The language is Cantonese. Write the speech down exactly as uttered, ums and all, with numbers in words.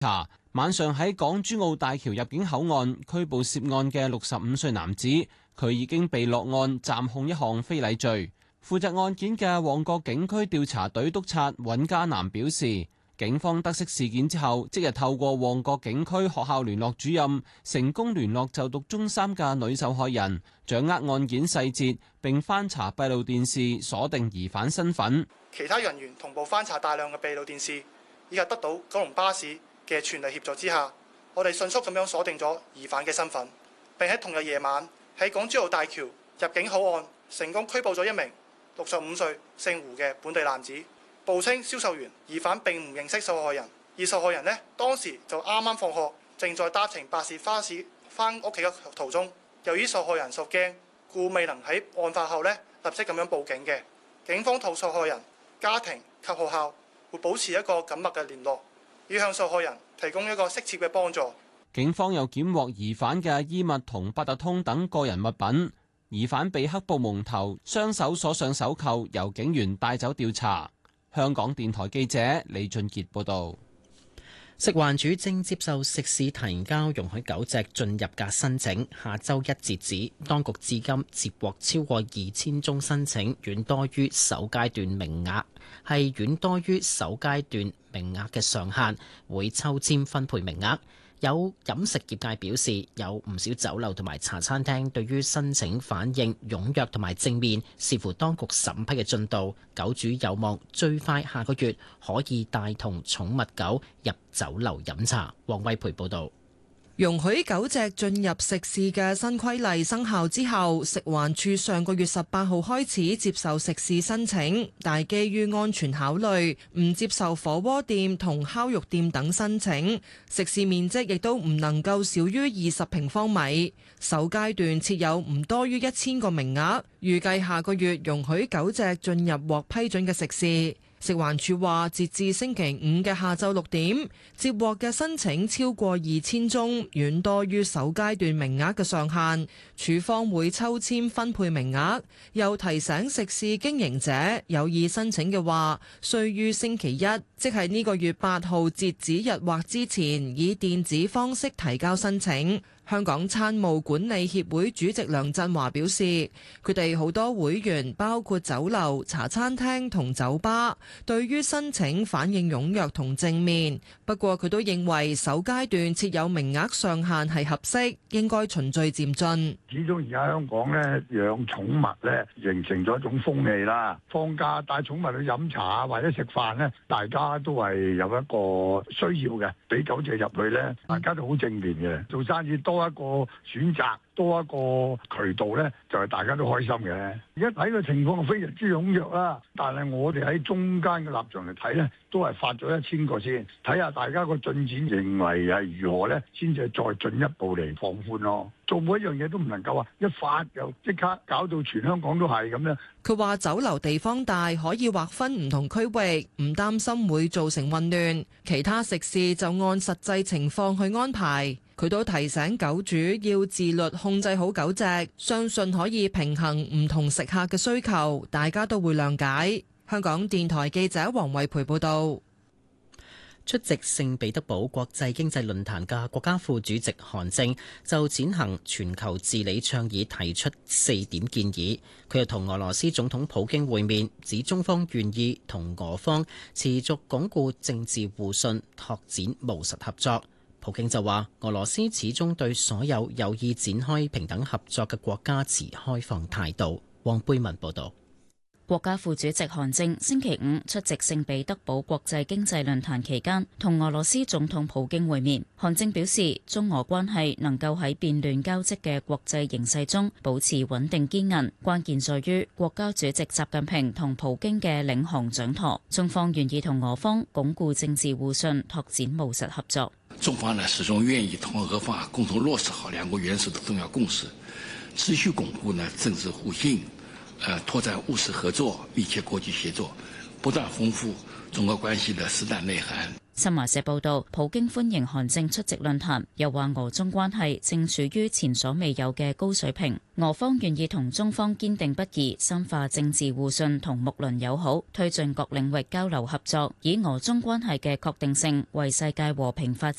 查。晚上喺港珠澳大橋入境口岸拘捕涉案嘅六十五歲男子，佢已經被落案暫控一項非禮罪。負責案件嘅旺角警區調查隊督察尹家南表示，警方得悉事件之後，即日透過旺角警區學校聯絡主任，成功聯絡就讀中三嘅女受害人，掌握案件細節，並翻查閉路電視，鎖定疑犯身份。 其他人員同步翻查大量嘅閉路電視，以及得到九龍巴士嘅全力協助之下，我哋迅速咁樣鎖定咗疑犯嘅身份，並喺同日夜晚喺港珠澳大橋入境口岸成功拘捕咗一名六十五歲姓胡嘅本地男子，報稱銷售員。疑犯並唔認識受害人，而受害人呢，當時就啱啱放學，正在搭乘巴士巴士返屋企嘅途中。由於受害人受驚，故未能喺案發後呢立即咁樣報警嘅。警方同受害人家庭及學校會保持一個緊密嘅聯絡，要向受害人提供一個適切嘅幫助。 警方又檢獲疑犯嘅衣物同八達通等個人物品。疑犯被黑布蒙頭，雙手鎖上手扣，由警員帶走調查。香港電台記者李俊傑報導。 食環署正接受食肆提交容許狗隻進入嘅申請，下週一截止。當局至今接獲超過二千宗申請，遠多於首階段名額，係遠多於首階段名額嘅上限，會抽籤分配名額。有飲食業界表示，有唔少酒樓同埋茶餐廳對於申請反應踴躍同埋正面，視乎當局審批嘅進度，狗主有望最快下個月可以帶同寵物狗入酒樓飲茶。黃惠培報導。 容許狗隻進入食肆嘅新規例生效之後，食環署上個月十八號開始接受食肆申請，但基於安全考慮，唔接受火鍋店同烤肉店等申請。食肆面積亦都唔能夠少於二十平方米。首階段設有唔多於一千個名額，預計下個月容許狗隻進入獲批准嘅食肆。食環署話，截至星期五嘅下晝六點，接獲嘅申請超過二千宗，遠多於首階段名額嘅上限。署方會抽籤分配名額，又提醒食肆經營者有意申請嘅話，須於星期一，即係呢個月八號截止日或之前，以電子方式提交申請。香港餐務管理協會主席梁振華表示，佢哋好多會員包括酒樓、茶餐廳同酒吧，對於申請反應踴躍同正面。不過佢都認為首階段設有名額上限係合適，應該循序漸進。 始終而家香港咧養寵物咧形成咗一種風氣啦，放假帶寵物去飲茶或者食飯咧，大家都係有一個需要嘅，俾狗隻入去咧，大家都好正面嘅，做生意多一個選擇，多一個渠道咧，就係大家都開心嘅。而家睇個情況非常之踴躍啦，但係我哋喺中間嘅立場嚟睇咧，都係發咗一千個先，睇下大家個進展認為係如何咧，先至再進一步嚟放寬咯。做每一樣嘢都唔能夠話一發就即刻搞到全香港都係咁樣。 佢話酒樓地方大，可以劃分唔同區域，唔擔心會造成混亂。其他食肆就按實際情況去安排。佢都提醒狗主要自律控制好狗隻，相信可以平衡唔同食客嘅需求，大家都會諒解。香港電台記者黃惠培報道。 出席聖彼得堡國際經濟論壇嘅國家副主席韓正就踐行全球治理倡議提出四點建議。佢又同俄羅斯總統普京會面，指中方願意同俄方持續鞏固政治互信，拓展務實合作。普京就話，俄羅斯始終對所有有意展開平等合作嘅國家持開放態度。黃貝文報道。 國家副主席韓正星期五出席聖彼得堡國際經濟論壇期間，同俄羅斯總統普京會面。韓正表示，中俄關係能夠喺變亂交織嘅國際形勢中保持穩定堅韌，關鍵在於國家主席習近平同普京嘅領航掌舵。中方願意同俄方鞏固政治互信，拓展務實合作。 中方呢始終願意同俄方共同落實好兩國元首的重要共識，持續鞏固呢政治互信。呃，拓展務實合作，密切國際協作，不斷豐富中俄關係的實質內涵。 新華社報道，普京歡迎韓正出席論壇，又話俄中關係正處於前所未有嘅高水平，俄方願意同中方堅定不移深化政治互信同睦鄰友好，推進各領域交流合作，以俄中關係嘅確定性為世界和平發展